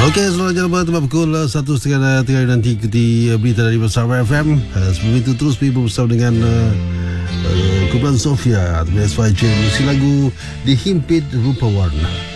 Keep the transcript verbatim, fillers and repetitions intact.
Okey, selamat jalan tempat pukul satu setengah tengah nanti ikuti berita dari Bersama F M. Uh, sebelum itu terus pergi bersama dengan uh, uh, Kumpulan Sofia atau S Y J. Musik lagu Dihimpit Rupa Warna.